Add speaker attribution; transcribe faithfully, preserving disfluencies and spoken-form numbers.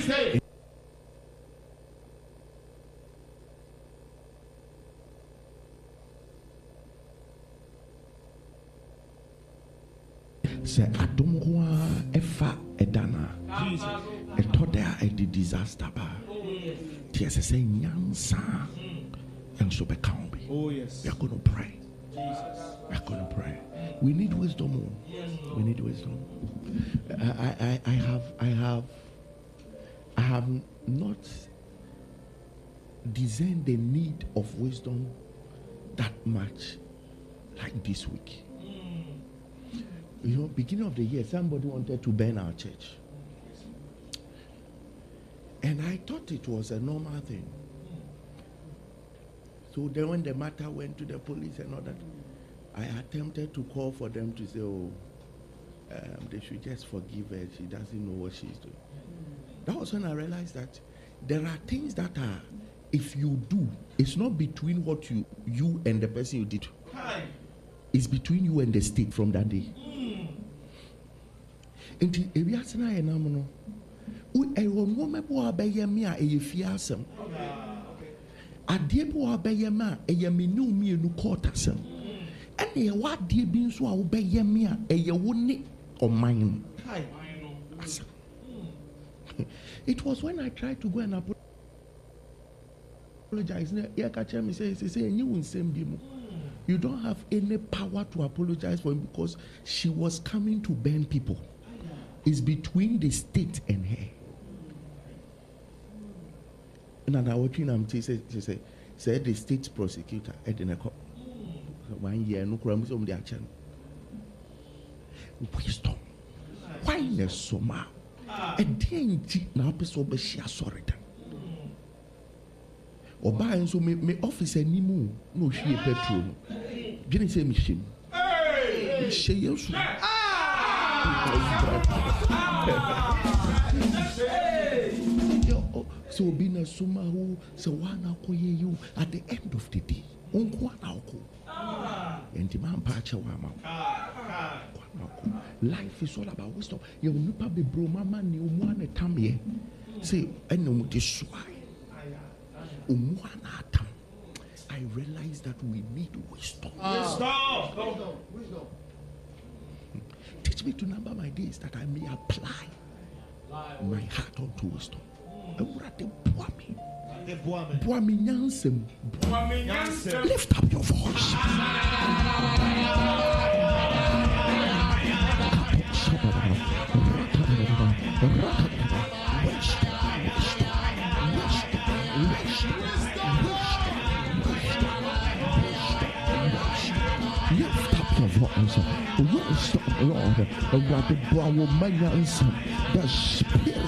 Speaker 1: say. Say Adomwa Efa Edana. A toda a disaster ba. Yes, say Nyansa and so become. Oh yes. We are going to pray. Jesus. We are going to pray. We need wisdom. We need wisdom. I, I, I have I have I have not discerned the need of wisdom that much like this week. You know, beginning of the year, somebody wanted to burn our church. And I thought it was a normal thing. So then when the matter went to the police and all that, I attempted to call for them to say, oh, um, they should just forgive her. She doesn't know what she's doing. That was when I realized that there are things that are, if you do, it's not between what you you and the person you did. It's between you and the state from that day. And if you ask me, no, I will remember what I am here. If you ask them, I did what I am here. I am in me no quarter some. And you what dear being so I will be here. A you wouldn't or mine. It was when I tried to go and apologize. Yeah, catch me say, say, and you won't send me. You don't have any power to apologize for him because she was coming to burn people. It's between the state and her. And I was watching him. She said, she said, said the state prosecutor at the one year no crime on the action. Wisdom. Why in a summer? A day now, person be share sorry. Or buy and so me officer ni mu no she petrol. Didn't say machine. Hey, she yes. So being a summer who so one you at the end of the day. Unko anako. And the man patch wama. Life is all about wisdom. You will not be bro mama ni umwane tamye. Say eno this why. I realize that we need wisdom.
Speaker 2: Wisdom. Wisdom.
Speaker 1: Teach me to number my days that I may apply my heart unto wisdom. Lift up your voice. Lift up your voice. Wisdom, Lord. The spirit